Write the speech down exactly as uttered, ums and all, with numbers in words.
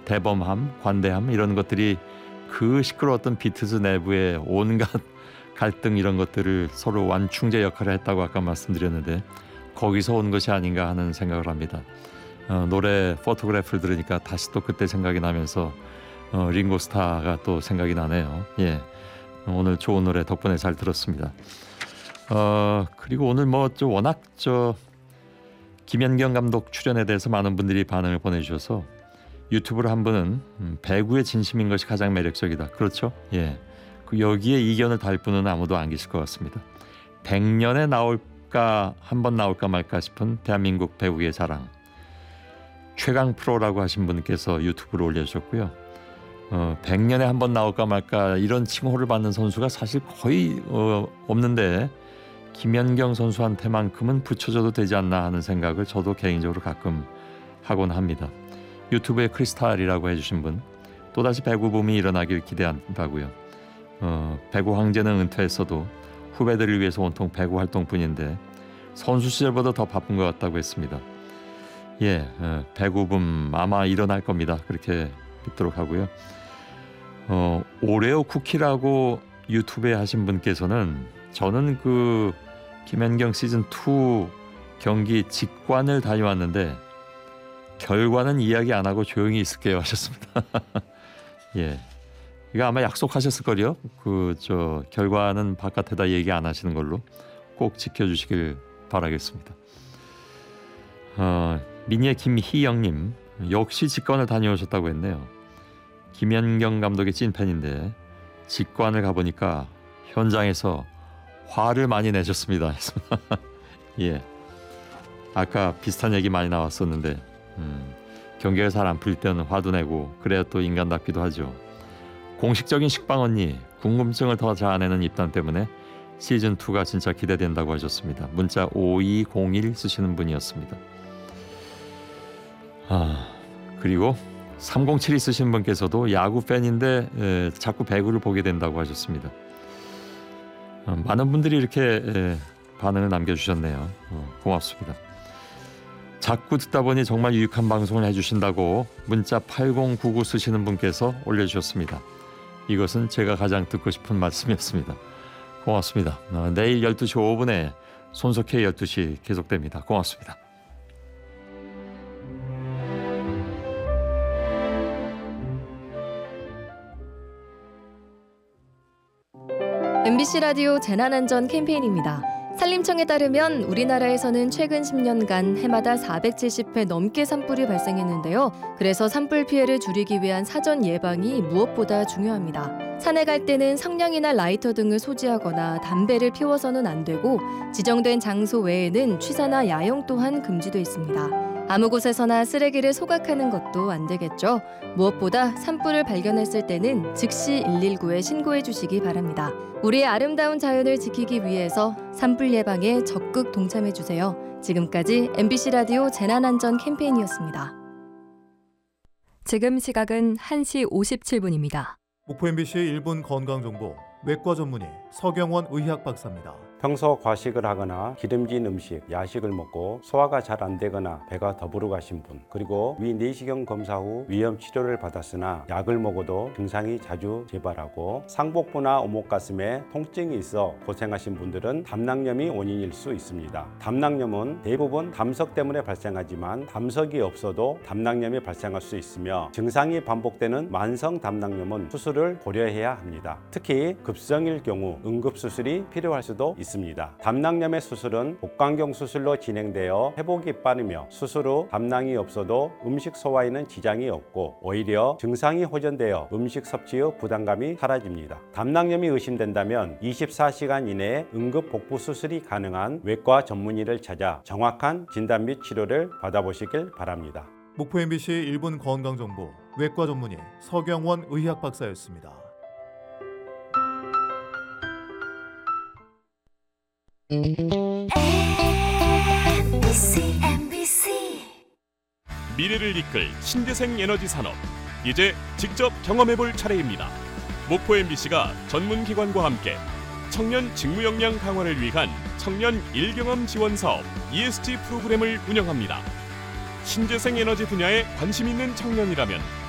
대범함, 관대함 이런 것들이 그 시끄러웠던 비트즈 내부의 온갖 갈등 이런 것들을 서로 완충제 역할을 했다고 아까 말씀드렸는데 거기서 온 것이 아닌가 하는 생각을 합니다. 어, 노래 포토그래프를 들으니까 다시 또 그때 생각이 나면서 어, 링고스타가 또 생각이 나네요. 예, 오늘 좋은 노래 덕분에 잘 들었습니다. 어, 그리고 오늘 뭐 저 워낙 저 김연경 감독 출연에 대해서 많은 분들이 반응을 보내주셔서 유튜브를 한 분은 음, 배구의 진심인 것이 가장 매력적이다. 그렇죠? 예, 그 여기에 이견을 달 분은 아무도 안 계실 것 같습니다. 백 년에 나올까 한 번 나올까 말까 싶은 대한민국 배구의 자랑 최강 프로라고 하신 분께서 유튜브를 올려주셨고요. 어, 백 년에 한 번 나올까 말까 이런 칭호를 받는 선수가 사실 거의 어, 없는데 김연경 선수한테만큼은 붙여줘도 되지 않나 하는 생각을 저도 개인적으로 가끔 하곤 합니다. 유튜브에 크리스탈이라고 해주신 분 또다시 배구 붐이 일어나길 기대한다고요. 어, 배구 황제는 은퇴했어도 후배들을 위해서 온통 배구 활동뿐인데 선수 시절보다 더 바쁜 것 같다고 했습니다. 예, 어, 배구 붐 아마 일어날 겁니다. 그렇게 믿도록 하고요. 어, 오레오 쿠키라고 유튜브에 하신 분께서는 저는 그 김연경 시즌 투 경기 직관을 다녀왔는데 결과는 이야기 안 하고 조용히 있을게요 하셨습니다. 예, 이거 아마 약속하셨을 거요. 그 저 결과는 바깥에다 얘기 안 하시는 걸로 꼭 지켜주시길 바라겠습니다. 어, 미니의 김희영님 역시 직관을 다녀오셨다고 했네요. 김연경 감독의 찐팬인데 직관을 가보니까 현장에서 화를 많이 내셨습니다. 예, 아까 비슷한 얘기 많이 나왔었는데 음, 경기가 잘 안 풀릴 때는 화도 내고 그래야 또 인간답기도 하죠. 공식적인 식빵 언니 궁금증을 더 자아내는 입단 때문에 시즌이가 진짜 기대된다고 하셨습니다. 문자 오이공일 쓰시는 분이었습니다. 아, 그리고 삼공칠이 쓰신 분께서도 야구 팬인데 에, 자꾸 배구를 보게 된다고 하셨습니다. 어, 많은 분들이 이렇게 에, 반응을 남겨주셨네요. 어, 고맙습니다. 자꾸 듣다 보니 정말 유익한 방송을 해주신다고 문자 팔공구구 쓰시는 분께서 올려주셨습니다. 이것은 제가 가장 듣고 싶은 말씀이었습니다. 고맙습니다. 어, 내일 열두 시 오 분에 손석희의 열두 시 계속됩니다. 고맙습니다. 엠비씨 라디오 재난안전 캠페인입니다. 산림청에 따르면 우리나라에서는 최근 십 년간 해마다 사백칠십 회 넘게 산불이 발생했는데요. 그래서 산불 피해를 줄이기 위한 사전 예방이 무엇보다 중요합니다. 산에 갈 때는 성냥이나 라이터 등을 소지하거나 담배를 피워서는 안 되고 지정된 장소 외에는 취사나 야영 또한 금지돼 있습니다. 아무 곳에서나 쓰레기를 소각하는 것도 안 되겠죠. 무엇보다 산불을 발견했을 때는 즉시 일일구에 신고해 주시기 바랍니다. 우리의 아름다운 자연을 지키기 위해서 산불 예방에 적극 동참해 주세요. 지금까지 엠비씨 라디오 재난안전 캠페인이었습니다. 지금 시각은 한 시 오십칠 분입니다. 목포 엠비씨 일 분 건강정보 외과 전문의 서경원 의학 박사입니다. 평소 과식을 하거나 기름진 음식, 야식을 먹고 소화가 잘 안 되거나 배가 더부러 가신 분, 그리고 위 내시경 검사 후 위험 치료를 받았으나 약을 먹어도 증상이 자주 재발하고 상복부나 오목가슴에 통증이 있어 고생하신 분들은 담낭염이 원인일 수 있습니다. 담낭염은 대부분 담석 때문에 발생하지만 담석이 없어도 담낭염이 발생할 수 있으며 증상이 반복되는 만성 담낭염은 수술을 고려해야 합니다. 특히 급성일 경우 응급수술이 필요할 수도 있습니다. 있습니다. 담낭염의 수술은 복강경 수술로 진행되어 회복이 빠르며 수술 후 담낭이 없어도 음식 소화에는 지장이 없고 오히려 증상이 호전되어 음식 섭취 후 부담감이 사라집니다. 담낭염이 의심된다면 이십사 시간 이내에 응급 복부 수술이 가능한 외과 전문의를 찾아 정확한 진단 및 치료를 받아보시길 바랍니다. 목포 엠비씨 일 분 건강정보 외과 전문의 서경원 의학 박사였습니다. 엠비씨, 엠비씨. 미래를 이끌 신재생 에너지 산업, 이제 직접 경험해볼 차례입니다. 목포 엠비씨가 전문기관과 함께 청년 직무 역량 강화를 위한 청년 일경험 지원 사업 이에스지 프로그램을 운영합니다. 신재생 에너지 분야에 관심 있는 청년이라면